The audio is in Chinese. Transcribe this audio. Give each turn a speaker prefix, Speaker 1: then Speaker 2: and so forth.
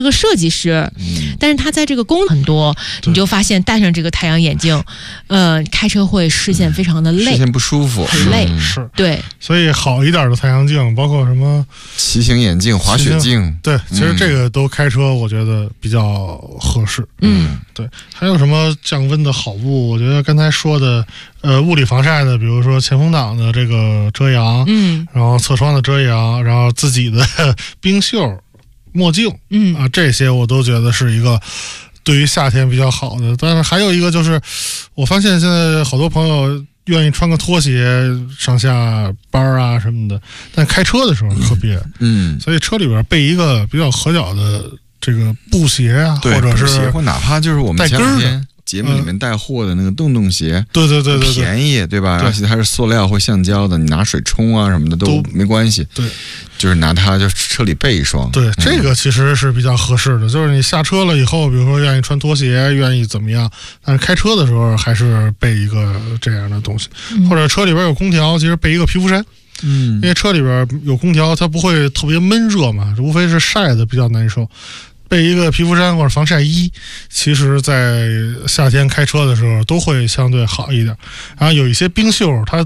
Speaker 1: 个设计师，但是他在这个工很多，你就发现戴上这个太阳眼镜，开车会视线非常的累，
Speaker 2: 视线不舒服，
Speaker 1: 很累，
Speaker 3: 是，
Speaker 1: 对，
Speaker 3: 所以好一点的太阳镜，包括什么
Speaker 2: 骑行眼镜、滑雪镜，
Speaker 3: 对，其实这个都开车我觉得比较合适。对，还有什么降温的好物？我觉得刚才说的，物理防晒的，比如说前风挡的这个遮阳，然后侧窗的遮阳，然后自己的冰袖、墨镜，这些我都觉得是一个对于夏天比较好的。但是还有一个就是，我发现现在好多朋友愿意穿个拖鞋上下班啊什么的，但开车的时候特别，所以车里边备一个比较合脚的这个布鞋啊，或者是
Speaker 2: 鞋，或哪怕就是我们前两
Speaker 3: 带跟
Speaker 2: 天节目里面带货的那个洞洞鞋，
Speaker 3: 对，
Speaker 2: 便宜对吧？而且它是塑料或橡胶的，你拿水冲啊什么的都没关系。
Speaker 3: 对，
Speaker 2: 就是拿它就车里备一双。
Speaker 3: 对，这个其实是比较合适的，就是你下车了以后，比如说愿意穿拖鞋，愿意怎么样，但是开车的时候还是备一个这样的东西，或者车里边有空调，其实备一个皮肤衫。因为车里边有空调，它不会特别闷热嘛，无非是晒的比较难受。备一个皮肤衫或者防晒衣，其实在夏天开车的时候都会相对好一点。然后有一些冰袖，它